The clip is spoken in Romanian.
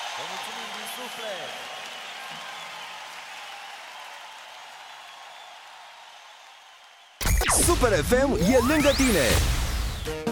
Vă mulțumim din suflet! Super FM e lângă tine.